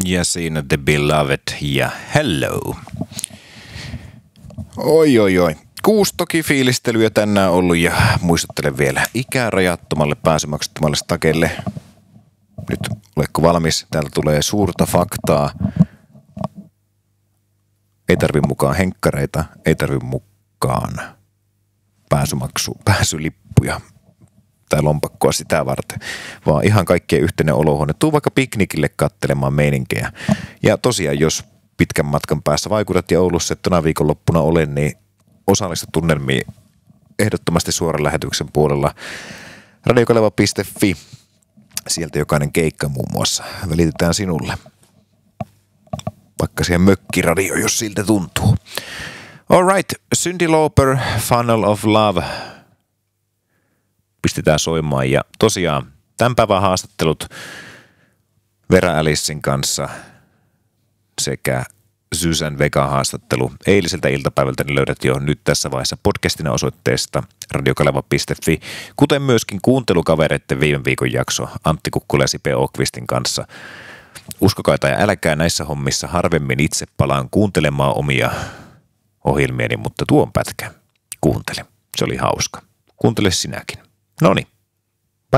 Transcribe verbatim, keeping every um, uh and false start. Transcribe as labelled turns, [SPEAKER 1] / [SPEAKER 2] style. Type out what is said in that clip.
[SPEAKER 1] Ja siinä The Beloved ja Hello. Oi, oi, oi. Kuusi toki fiilistelyä tänään ollut ja muistuttelen vielä ikärajattomalle pääsymaksuttomalle stakelle. Nyt oletko valmis? Täältä tulee suurta faktaa. Ei tarvi mukaan henkkareita, ei tarvi mukaan pääsymaksu, pääsylippuja tai lompakkoa sitä varten, vaan ihan kaikkien yhteinen olohuone. Tuu vaikka piknikille kattelemaan meininkejä. Ja tosiaan, jos pitkän matkan päässä vaikutat ja Oulussa, että tänä viikonloppuna olen, niin osallistu tunnelmiin ehdottomasti suoran lähetyksen puolella radiokaleva piste fi. Sieltä jokainen keikka muun muassa välitetään sinulle. Vaikka siihen mökkiradio, jos siltä tuntuu. Alright, Cyndi Lauper, Funnel of Love. Pistetään soimaan ja tosiaan tämän päivän haastattelut Vera Alicein kanssa sekä Susan Vegan haastattelu eiliseltä iltapäivältä niin löydät jo nyt tässä vaiheessa podcastina osoitteesta radiokaleva piste fi, kuten myöskin kuuntelukavereiden viime viikon jakso Antti Kukkula ja Sipe Åkvistin kanssa. Uskokaa tai älkää, näissä hommissa harvemmin itse palaan kuuntelemaan omia ohjelmieni, mutta tuon pätkän kuuntele. Se oli hauska. Kuuntele sinäkin. Noniin.